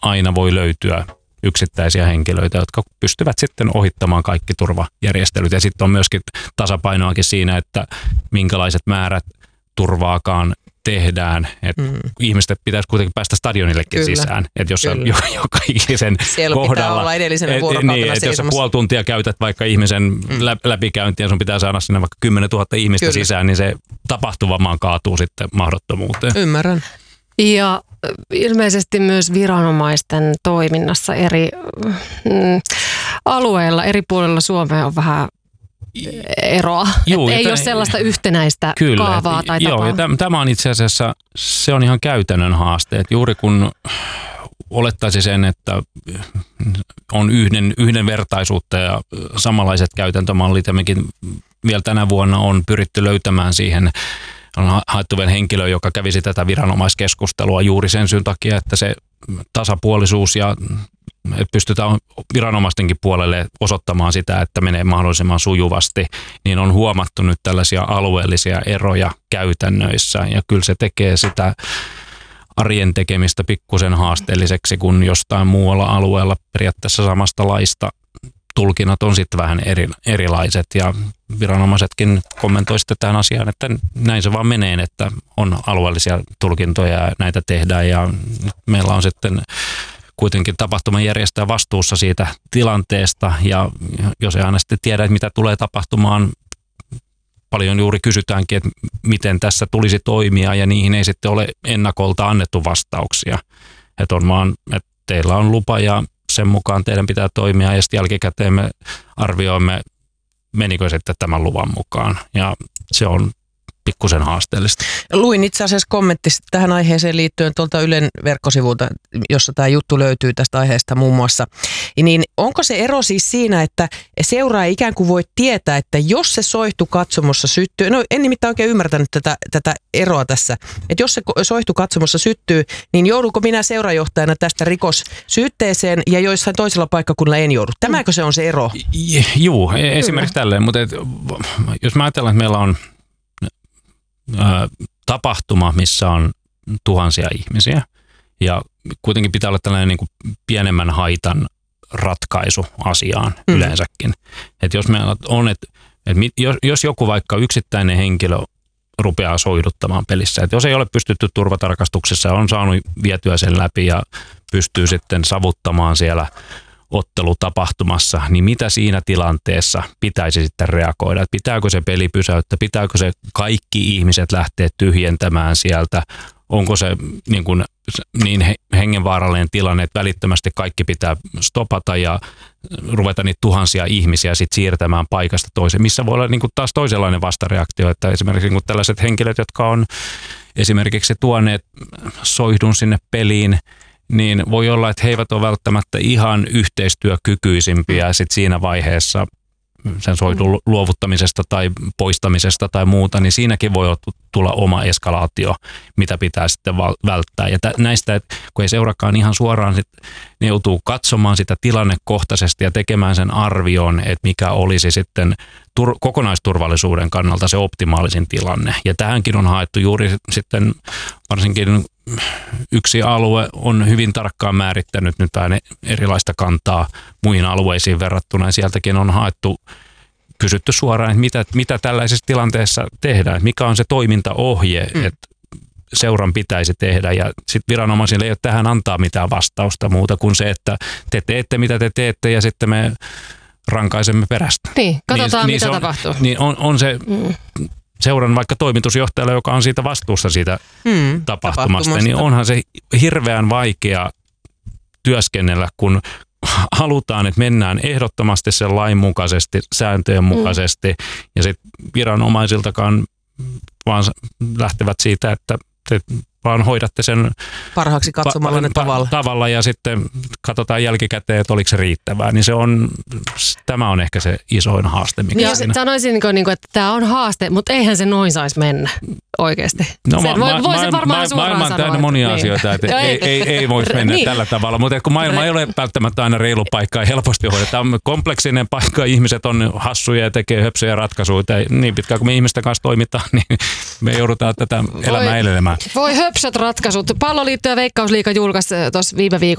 aina voi löytyä yksittäisiä henkilöitä, jotka pystyvät sitten ohittamaan kaikki turvajärjestelyt. Ja sitten on myöskin tasapainoakin siinä, että minkälaiset määrät turvaakaan tehdään. Että ihmiset pitäisi kuitenkin päästä stadionillekin sisään. Että jos joka ikisen siellä kohdalla, pitää olla edellisenä vuorokautena niin, että jos sä puoli tuntia käytät vaikka ihmisen läpikäyntiä ja sun pitää saada sinne vaikka 10 000 ihmistä sisään, niin se tapahtuvamaan kaatuu sitten mahdottomuuteen. Ymmärrän. Ja ilmeisesti myös viranomaisten toiminnassa eri alueilla, eri puolilla Suomea on vähän eroa. Ei ole sellaista yhtenäistä kaavaa tai tapaa. Joo, ja tämä on itse asiassa, se on ihan käytännön haaste. Että juuri kun olettaisi sen, että on yhdenvertaisuutta ja samanlaiset käytäntömallit, ja mekin vielä tänä vuonna on pyritty löytämään siihen, on haettu vielä henkilö, joka kävisi tätä viranomaiskeskustelua juuri sen syyn takia, että se tasapuolisuus ja pystytään viranomaistenkin puolelle osoittamaan sitä, että menee mahdollisimman sujuvasti, niin on huomattu nyt tällaisia alueellisia eroja käytännöissä, ja kyllä se tekee sitä arjen tekemistä pikkusen haasteelliseksi, kun jostain muualla alueella periaatteessa samasta laista tulkinnat on sitten vähän erilaiset, ja viranomaisetkin kommentoi sitten tähän asiaan, että näin se vaan menee, että on alueellisia tulkintoja ja näitä tehdään, ja meillä on sitten kuitenkin tapahtuman järjestäjä vastuussa siitä tilanteesta, ja jos ei aina sitten tiedä, että mitä tulee tapahtumaan, paljon juuri kysytäänkin, että miten tässä tulisi toimia, ja niihin ei sitten ole ennakolta annettu vastauksia. Että on vaan, että teillä on lupa ja sen mukaan teidän pitää toimia, ja sitten jälkikäteen me arvioimme, menikö sitten tämän luvan mukaan, ja se on pikkusen haasteellista. Luin itse asiassa kommentti tähän aiheeseen liittyen tuolta Ylen verkkosivulta, jossa tämä juttu löytyy tästä aiheesta muun muassa. Niin onko se ero siis siinä, että seuraaja ikään kuin voi tietää, että jos se soihtu katsomossa syttyy, no en nimittäin oikein ymmärtänyt tätä eroa tässä, että jos se soihtu katsomossa syttyy, niin joudunko minä seurajohtajana tästä rikossyytteeseen ja joissain toisella paikkakunnalla en joudu? Tämäkö se on se ero? Joo, esimerkiksi tälleen, mutta jos mä ajatellaan, että meillä on tapahtuma, missä on tuhansia ihmisiä, ja kuitenkin pitää olla tällainen niin kuin pienemmän haitan ratkaisu asiaan yleensäkin. Että jos meillä on, jos joku vaikka yksittäinen henkilö rupeaa soihduttamaan pelissä, että jos ei ole pystytty turvatarkastuksessa ja on saanut vietyä sen läpi ja pystyy sitten savuttamaan siellä ottelutapahtumassa, niin mitä siinä tilanteessa pitäisi sitten reagoida? Että pitääkö se peli pysäyttää? Pitääkö se kaikki ihmiset lähteä tyhjentämään sieltä? Onko se niin hengenvaarallinen tilanne, että välittömästi kaikki pitää stopata ja ruveta niitä tuhansia ihmisiä sitten siirtämään paikasta toiseen, missä voi olla niin kuin taas toisenlainen vastareaktio, että esimerkiksi niin kuin tällaiset henkilöt, jotka on esimerkiksi tuoneet soihdun sinne peliin, niin voi olla, että he eivät ole välttämättä ihan yhteistyökykyisimpiä sit siinä vaiheessa sen soidun luovuttamisesta tai poistamisesta tai muuta, niin siinäkin voi tulla oma eskalaatio, mitä pitää sitten välttää. Ja näistä, kun ei seurakaan ihan suoraan, ne joutuu katsomaan sitä tilannekohtaisesti ja tekemään sen arvion, että mikä olisi sitten kokonaisturvallisuuden kannalta se optimaalisin tilanne. Ja tähänkin on haettu juuri sitten varsinkin yksi alue on hyvin tarkkaan määrittänyt nyt vähän erilaista kantaa muihin alueisiin verrattuna, ja sieltäkin on haettu, kysytty suoraan, että mitä tällaisessa tilanteessa tehdään, mikä on se toimintaohje, että seuran pitäisi tehdä, ja sitten viranomaisille ei ole tähän antaa mitään vastausta muuta kuin se, että te teette mitä te teette, ja sitten me rankaisemme perästä. Niin, katsotaan mitä tapahtuu. Niin on se seuran vaikka toimitusjohtajalle, joka on siitä vastuussa siitä tapahtumasta, niin onhan se hirveän vaikea työskennellä, kun halutaan, että mennään ehdottomasti sen lain mukaisesti, sääntöjen mukaisesti, ja sitten viranomaisiltakaan vaan lähtevät siitä, että te vaan hoidatte sen parhaaksi katsomallanne tavalla ja sitten katsotaan jälkikäteen, että oliko se riittävää. Niin tämä on ehkä se isoin haaste. Ja sanoisin, että tämä on haaste, mutta eihän se noin saisi mennä oikeasti. No, voi se varmaan suoraan maailma on täynnä monia asioita, että ei voisi mennä tällä tavalla. Mutta kun maailma ei ole välttämättä aina reilu paikka ja helposti hoidetaan. Tämä on kompleksinen paikka, ihmiset on hassuja ja tekee höpsöjä ratkaisuja. Niin pitkään kuin me ihmisten kanssa toimitaan, niin me joudutaan tätä elämää elelemään. Voi höpsöt ratkaisut. Palloliitto ja Veikkausliiga julkaisi tuossa viime viikolla